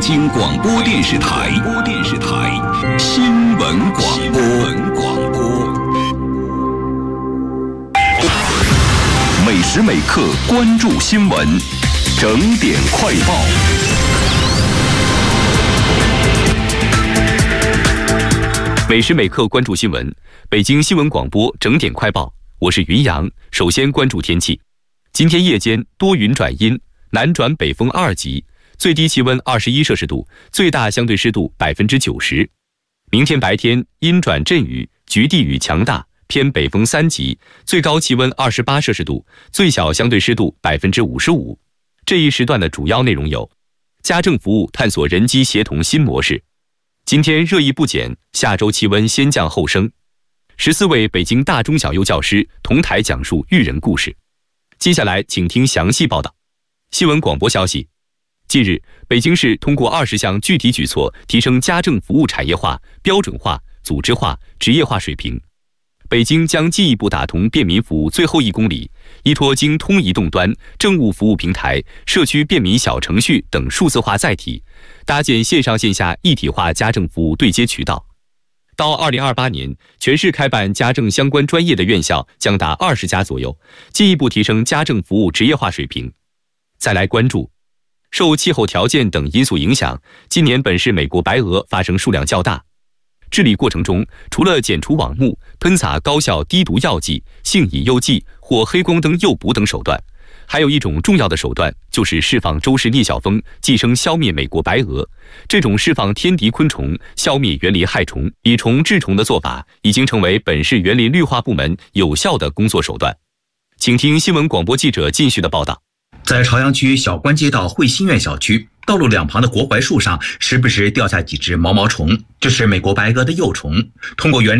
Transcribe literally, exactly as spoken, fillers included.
京广播电视台播电视台新闻广播广播，每时每刻关注新闻，整点快报。每时每刻关注新闻，北京新闻广播整点快报，我是云阳。首先关注天气，今天夜间多云转阴，南转北风二级，最低气温二十一摄氏度，最大相对湿度百分之九十。明天白天阴转阵雨，局地雨强大，偏北风三级，最高气温二十八摄氏度，最小相对湿度百分之五十五。这一时段的主要内容有：家政服务探索人机协同新模式。今天热议不减，下周气温先降后升。十四位北京大中小幼教师同台讲述育人故事。接下来请听详细报道。新闻广播消息，近日，北京市通过二十项具体举措，提升家政服务产业化、标准化、组织化、职业化水平。北京将进一步打通便民服务最后一公里，依托京通移动端、政务服务平台、社区便民小程序等数字化载体，搭建线上线下一体化家政服务对接渠道。到二零二八年，全市开办家政相关专业的院校将达二十家左右，进一步提升家政服务职业化水平。再来关注，受气候条件等因素影响，今年本市美国白鹅发生数量较大。治理过程中，除了剪除网目、喷洒高效低毒药剂、性乙诱剂或黑光灯诱捕等手段，还有一种重要的手段，就是释放周氏裂小蜂，寄生消灭美国白鹅。这种释放天敌昆虫、消灭园林害虫、以虫治虫的做法，已经成为本市园林绿化部门有效的工作手段。请听新闻广播记者继续的报道。 在朝阳区小关街道汇新苑小区，道路两旁的国槐树上时不时掉下几只毛毛虫，这是美国白鹅的幼虫。通过园林